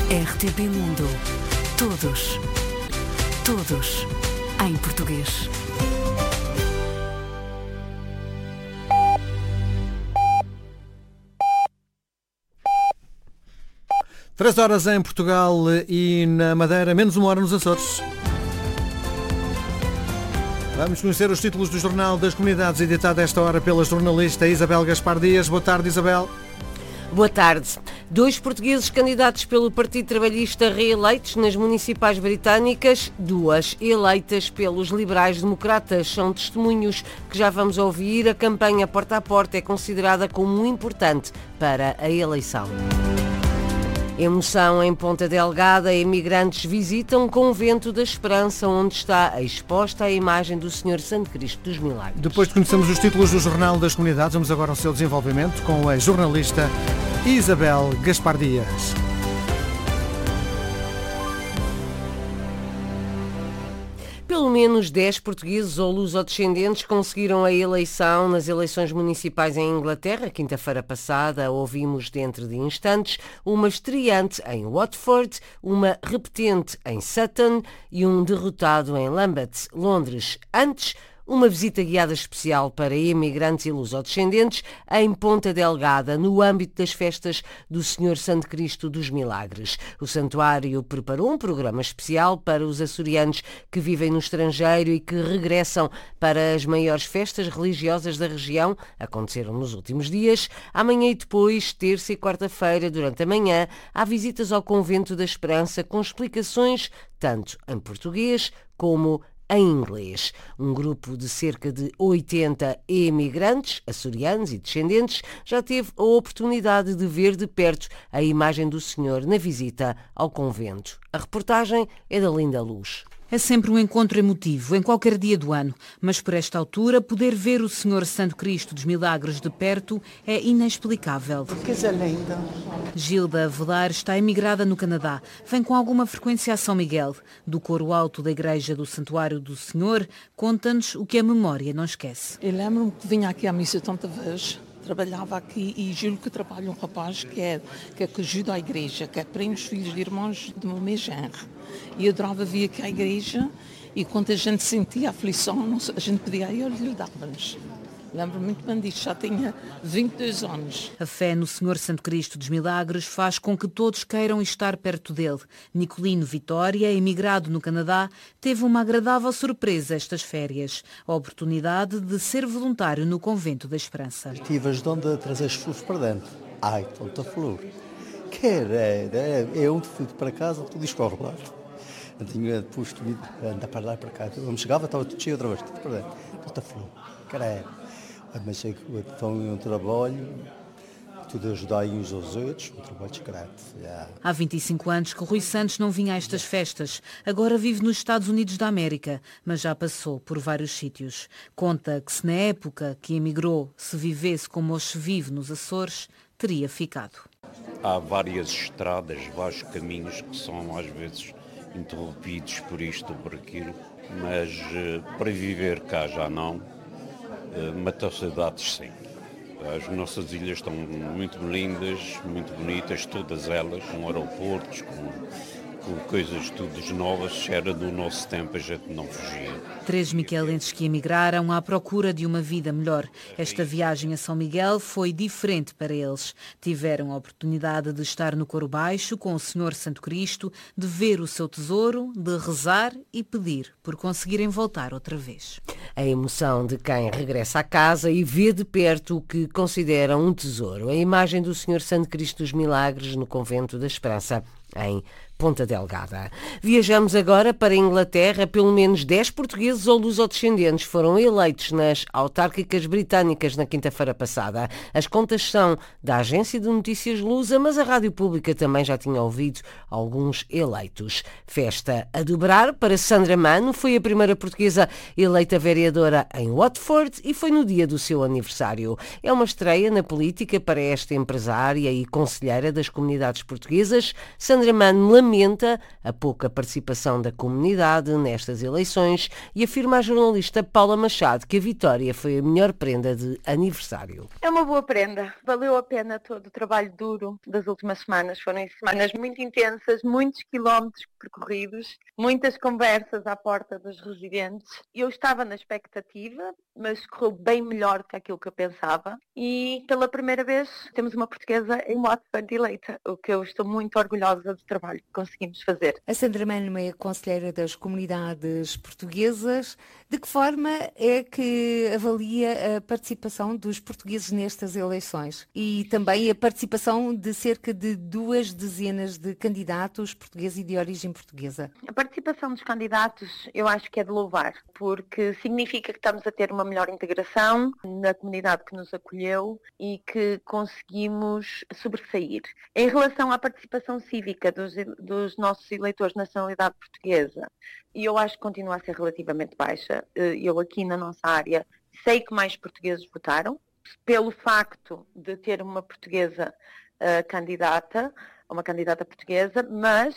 RTP Mundo. Todos em português. Três horas em Portugal e na Madeira, menos 1 hora nos Açores. Vamos conhecer os títulos do Jornal das Comunidades, editado esta hora pela jornalista Isabel Gaspar Dias. Boa tarde, Isabel. Boa tarde. 2 portugueses candidatos pelo Partido Trabalhista reeleitos nas municipais britânicas, 2 eleitas pelos liberais-democratas. São testemunhos que já vamos ouvir. A campanha porta a porta é considerada como importante para a eleição. Emoção em Ponta Delgada, imigrantes visitam o Convento da Esperança, onde está exposta a imagem do Senhor Santo Cristo dos Milagres. Depois de conhecermos os títulos do Jornal das Comunidades, vamos agora ao seu desenvolvimento com a jornalista Isabel Gaspar Dias. Pelo menos 10 portugueses ou lusodescendentes conseguiram a eleição nas eleições municipais em Inglaterra. Quinta-feira passada ouvimos dentro de instantes uma estreante em Watford, uma repetente em Sutton e um derrotado em Lambeth, Londres. Antes, uma visita guiada especial para imigrantes e lusodescendentes em Ponta Delgada, no âmbito das festas do Senhor Santo Cristo dos Milagres. O santuário preparou um programa especial para os açorianos que vivem no estrangeiro e que regressam para as maiores festas religiosas da região. Aconteceram nos últimos dias. Amanhã e depois, terça e quarta-feira, durante a manhã, há visitas ao Convento da Esperança com explicações tanto em português como em inglês. Um grupo de cerca de 80 imigrantes, açorianos e descendentes, já teve a oportunidade de ver de perto a imagem do Senhor na visita ao convento. A reportagem é da Linda Luz. É sempre um encontro emotivo, em qualquer dia do ano, mas por esta altura, poder ver o Senhor Santo Cristo dos Milagres de perto é inexplicável. Que coisa linda! Gilda Velar está emigrada no Canadá. Vem com alguma frequência a São Miguel. Do coro alto da Igreja do Santuário do Senhor, conta-nos o que a memória não esquece. Eu lembro-me que vinha aqui à missa tanta vez, trabalhava aqui e juro que trabalha um rapaz que ajuda a igreja, que é primo dos filhos de irmãos do meu genro. E eu adorava vir aqui à igreja e quando a gente sentia aflição, a gente pedia a ele e lhe dava-nos. Lembro-me muito bem disto, já tinha 22 anos. A fé no Senhor Santo Cristo dos Milagres faz com que todos queiram estar perto dele. Nicolino Vitória, emigrado no Canadá, teve uma agradável surpresa estas férias. A oportunidade de ser voluntário no Convento da Esperança. Estive ajudando a trazer as flores para dentro. Ai, tanta flor. É onde fui para casa, tudo escorre lá. Eu tinha posto andar para lá e para cá. Eu chegava, estava tudo cheio outra vez, tudo para dentro. Tanta flor. Mas sei que então um trabalho, tudo ajudar uns aos outros, um trabalho secreto. Há 25 anos que Rui Santos não vinha a estas festas. Agora vive nos Estados Unidos da América, mas já passou por vários sítios. Conta que se na época que emigrou se vivesse como hoje se vive nos Açores, teria ficado. Há várias estradas, vários caminhos que são às vezes interrompidos por isto ou por aquilo, mas para viver cá já não. Matou saudades, sim. As nossas ilhas estão muito lindas, muito bonitas, todas elas, com aeroportos, com coisas todas novas. Era do nosso tempo, a gente não fugia. 3 miquelenses que emigraram à procura de uma vida melhor. Esta viagem a São Miguel foi diferente para eles. Tiveram a oportunidade de estar no coro baixo com o Senhor Santo Cristo, de ver o seu tesouro, de rezar e pedir por conseguirem voltar outra vez. A emoção de quem regressa a casa e vê de perto o que considera um tesouro. A imagem do Senhor Santo Cristo dos Milagres no Convento da Esperança, em Ponta Delgada. Viajamos agora para a Inglaterra. Pelo menos 10 portugueses ou lusodescendentes foram eleitos nas autárquicas britânicas na quinta-feira passada. As contas são da Agência de Notícias Lusa, mas a Rádio Pública também já tinha ouvido alguns eleitos. Festa a dobrar para Sandra Mano. Foi a primeira portuguesa eleita vereadora em Watford e foi no dia do seu aniversário. É uma estreia na política para esta empresária e conselheira das comunidades portuguesas. Sandra Mano lamenta a pouca participação da comunidade nestas eleições e afirma à jornalista Paula Machado que a vitória foi a melhor prenda de aniversário. É uma boa prenda. Valeu a pena todo o trabalho duro das últimas semanas. Foram semanas muito intensas, muitos quilómetros percorridos, muitas conversas à porta dos residentes. Eu estava na expectativa, mas correu bem melhor do que aquilo que eu pensava. E pela primeira vez temos uma portuguesa em Watford eleita, o que eu estou muito orgulhosa do trabalho que conseguimos fazer. A Sandra Mano é a conselheira das comunidades portuguesas. De que forma é que avalia a participação dos portugueses nestas eleições? E também a participação de cerca de 2 dezenas de candidatos portugueses e de origem portuguesa. A participação dos candidatos eu acho que é de louvar, porque significa que estamos a ter uma melhor integração na comunidade que nos acolheu e que conseguimos sobressair. Em relação à participação cívica dos nossos eleitores de nacionalidade portuguesa, e eu acho que continua a ser relativamente baixa. Eu aqui na nossa área sei que mais portugueses votaram, pelo facto de ter uma portuguesa candidata, uma candidata portuguesa, mas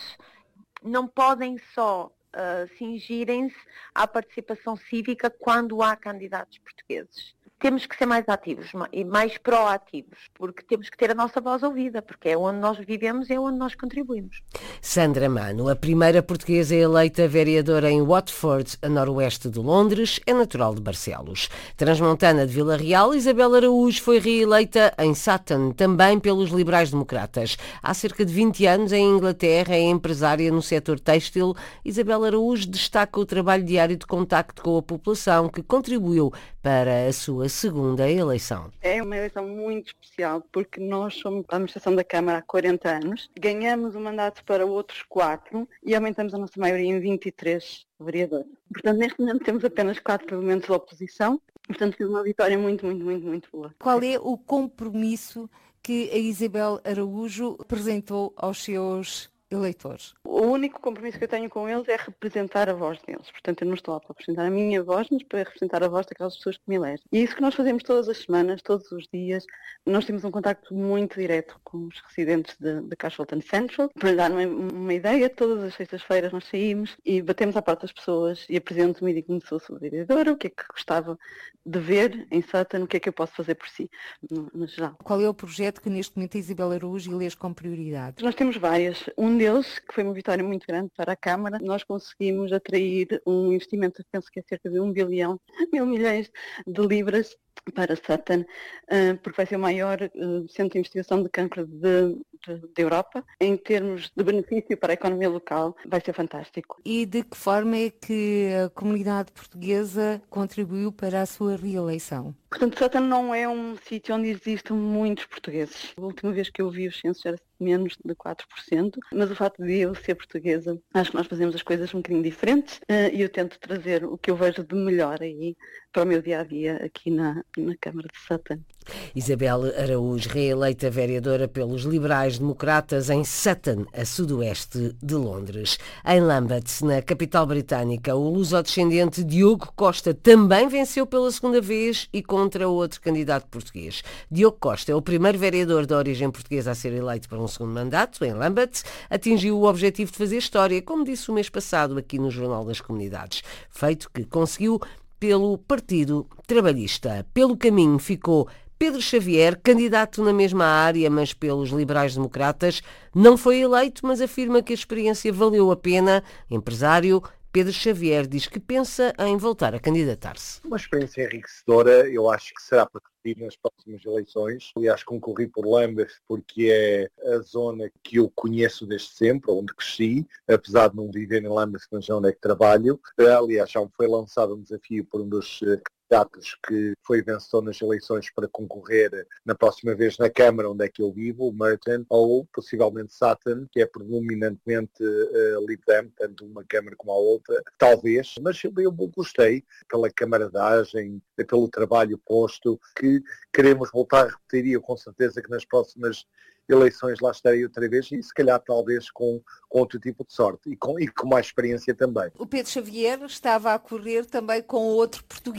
não podem só cingirem-se à participação cívica quando há candidatos portugueses. Temos que ser mais ativos e mais proativos, porque temos que ter a nossa voz ouvida, porque é onde nós vivemos e é onde nós contribuímos. Sandra Mano, a primeira portuguesa eleita vereadora em Watford, a noroeste de Londres, é natural de Barcelos. Transmontana de Vila Real, Isabel Araújo foi reeleita em Sutton, também pelos liberais-democratas. Há cerca de 20 anos, em Inglaterra, é empresária no setor têxtil. Isabel Araújo destaca o trabalho diário de contacto com a população, que contribuiu para a sua segunda eleição. É uma eleição muito especial porque nós somos a administração da Câmara há 40 anos, ganhamos o mandato para outros 4 e aumentamos a nossa maioria em 23 vereadores. Portanto, neste momento temos apenas 4 parlamentos de oposição, portanto foi uma vitória muito boa. Qual é o compromisso que a Isabel Araújo apresentou aos seus eleitores? O único compromisso que eu tenho com eles é representar a voz deles. Portanto, eu não estou lá para representar a minha voz, mas para representar a voz daquelas pessoas que me elegem. E é isso que nós fazemos todas as semanas, todos os dias. Nós temos um contacto muito direto com os residentes de Cashleton Central. Para lhe dar uma ideia, todas as sextas-feiras nós saímos e batemos à porta das pessoas e apresento-me e digo-me sou sua vereadora, o que é que gostava de ver em Sutton, o que é que eu posso fazer por si, no geral. Qual é o projeto que neste momento a Isabel Araújo elege com prioridade? Nós temos várias. Um deles, que foi uma vitória muito grande para a Câmara, nós conseguimos atrair um investimento, penso que é cerca de 1 bilhão, 1.000 milhões de libras para Sutton, porque vai ser o maior centro de investigação de cancro da Europa. Em termos de benefício para a economia local, vai ser fantástico. E de que forma é que a comunidade portuguesa contribuiu para a sua reeleição? Portanto, Sutton não é um sítio onde existem muitos portugueses. A última vez que eu vi os censos era menos de 4%, mas o facto de eu ser portuguesa, acho que nós fazemos as coisas um bocadinho diferentes e eu tento trazer o que eu vejo de melhor aí para o meu dia-a-dia aqui na Câmara de Sutton. Isabel Araújo, reeleita vereadora pelos liberais-democratas em Sutton, a sudoeste de Londres. Em Lambeth, na capital britânica, o luso-descendente Diogo Costa também venceu pela segunda vez e contra outro candidato português. Diogo Costa é o primeiro vereador de origem portuguesa a ser eleito para um segundo mandato em Lambeth. Atingiu o objetivo de fazer história, como disse o mês passado aqui no Jornal das Comunidades. Feito que conseguiu pelo Partido Trabalhista. Pelo caminho ficou Pedro Xavier, candidato na mesma área, mas pelos liberais-democratas, não foi eleito, mas afirma que a experiência valeu a pena. Empresário, Pedro Xavier diz que pensa em voltar a candidatar-se. Uma experiência enriquecedora, eu acho que será para repetir nas próximas eleições. Aliás, concorri por Lambeth porque é a zona que eu conheço desde sempre, onde cresci, apesar de não viver em Lambeth, mas onde é que trabalho. Aliás, já me foi lançado um desafio por um dos candidatos que foi vencedor nas eleições para concorrer na próxima vez na Câmara onde é que eu vivo, o Merton, ou possivelmente Sutton, que é predominantemente Lib Dem, tanto uma Câmara como a outra, talvez, mas eu gostei pela camaradagem, pelo trabalho posto, que queremos voltar a repetir e eu com certeza que nas próximas eleições lá estarei outra vez e se calhar talvez com outro tipo de sorte e com mais experiência também. O Pedro Xavier estava a correr também com outro português.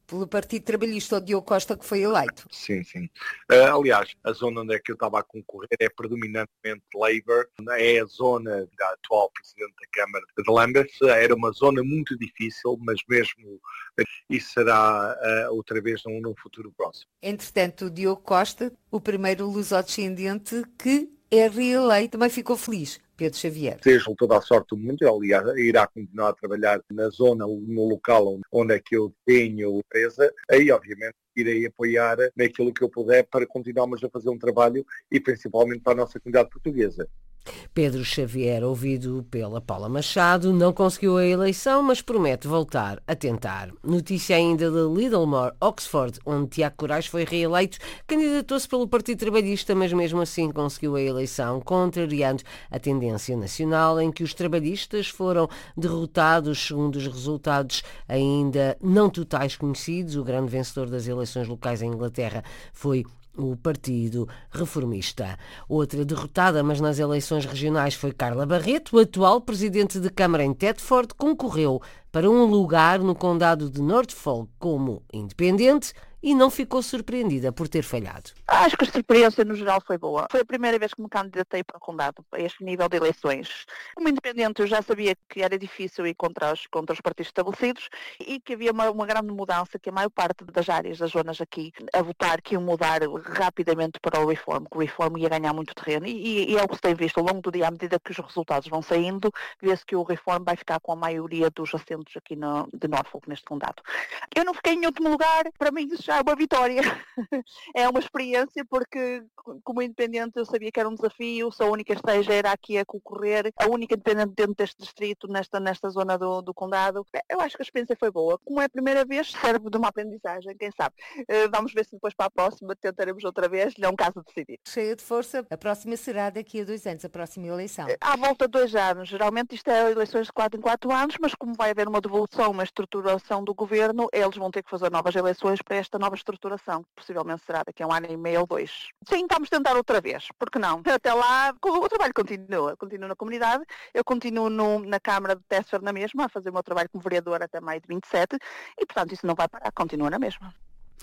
pelo Partido Trabalhista, o Diogo Costa, que foi eleito. Sim, sim. Aliás, a zona onde é que eu estava a concorrer é predominantemente Labour, é a zona da atual Presidente da Câmara de Lambeth. Era uma zona muito difícil, mas mesmo isso será outra vez num futuro próximo. Entretanto, o Diogo Costa, o primeiro lusodescendente que é reeleito, também ficou feliz. Pedro Xavier. Desejo toda a sorte do mundo, aliás, irá continuar a trabalhar na zona, no local onde é que eu tenho empresa, aí obviamente irei apoiar naquilo que eu puder para continuarmos a fazer um trabalho e principalmente para a nossa comunidade portuguesa. Pedro Xavier, ouvido pela Paula Machado, não conseguiu a eleição, mas promete voltar a tentar. Notícia ainda de Littlemore, Oxford, onde Tiago Corais foi reeleito, candidatou-se pelo Partido Trabalhista, mas mesmo assim conseguiu a eleição, contrariando a tendência nacional em que os trabalhistas foram derrotados segundo os resultados ainda não totais conhecidos. O grande vencedor das eleições locais em Inglaterra foi o Partido Reformista. Outra derrotada, mas nas eleições regionais, foi Carla Barreto. O atual presidente de Câmara em Thetford concorreu para um lugar no condado de Norfolk como independente e não ficou surpreendida por ter falhado. Acho que a experiência no geral foi boa. Foi a primeira vez que me candidatei para o condado, a este nível de eleições. Como independente eu já sabia que era difícil ir contra os partidos estabelecidos e que havia uma grande mudança, que a maior parte das áreas, das zonas aqui a votar, que iam mudar rapidamente para o Reform, que o Reform ia ganhar muito terreno e é o que se tem visto ao longo do dia, à medida que os resultados vão saindo, vê-se que o Reform vai ficar com a maioria dos assentos aqui de Norfolk, neste condado. Eu não fiquei em último lugar, para mim isso já é uma vitória. É uma experiência porque, como independente, eu sabia que era um desafio, sou a única esteja era aqui a concorrer, a única independente dentro deste distrito, nesta zona do condado. Eu acho que a experiência foi boa. Como é a primeira vez, serve de uma aprendizagem, quem sabe. Vamos ver se depois para a próxima tentaremos outra vez, é um caso de decidir. Cheia de força, a próxima será daqui a 2 anos, a próxima eleição. À volta de 2 anos, geralmente isto é eleições de 4 em 4 anos, mas como vai haver uma devolução, uma estruturação do governo, eles vão ter que fazer novas eleições para esta nova estruturação, que possivelmente será daqui a 1 ano e meio ou 2. Sim, vamos tentar outra vez, porque não? Até lá, o trabalho continua na comunidade, eu continuo na Câmara de Thetford na mesma, a fazer o meu trabalho como vereador até maio de 27, e portanto isso não vai parar, continua na mesma.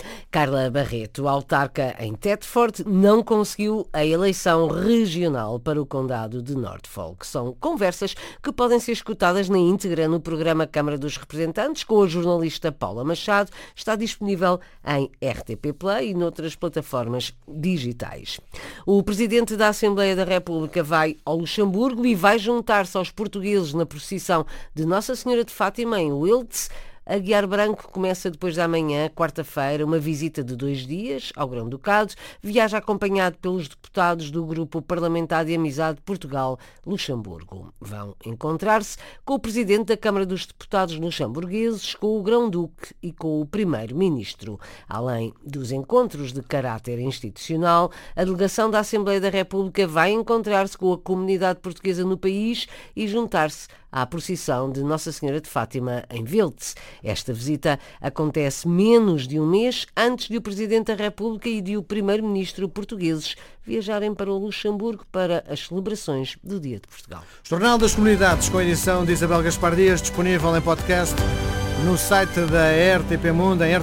Carla Barreto, autarca em Thetford, não conseguiu a eleição regional para o condado de Norfolk. São conversas que podem ser escutadas na íntegra no programa Câmara dos Representantes com a jornalista Paula Machado. Está disponível em RTP Play e noutras plataformas digitais. O Presidente da Assembleia da República vai ao Luxemburgo e vai juntar-se aos portugueses na procissão de Nossa Senhora de Fátima em Wiltz. Aguiar Branco começa depois da manhã, quarta-feira, uma visita de 2 dias ao Grão-Ducado. Viaja acompanhado pelos deputados do Grupo Parlamentar de Amizade Portugal-Luxemburgo. Vão encontrar-se com o Presidente da Câmara dos Deputados luxemburgueses, com o Grão-Duque e com o Primeiro-Ministro. Além dos encontros de caráter institucional, a delegação da Assembleia da República vai encontrar-se com a comunidade portuguesa no país e juntar-se à procissão de Nossa Senhora de Fátima em Wiltz. Esta visita acontece menos de um mês antes de o Presidente da República e de o Primeiro-Ministro portugueses viajarem para o Luxemburgo para as celebrações do Dia de Portugal. Jornal das Comunidades, com a edição de Isabel Gaspar Dias, disponível em podcast no site da RTP Mundo, em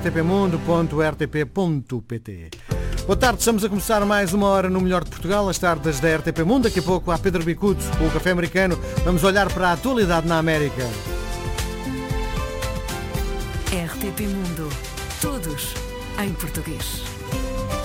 rtpmundo.rtp.pt. Boa tarde, estamos a começar mais uma hora no Melhor de Portugal, as tardes da RTP Mundo. Daqui a pouco há Pedro Bicudo com o Café Americano. Vamos olhar para a atualidade na América. RTP Mundo. Todos em português.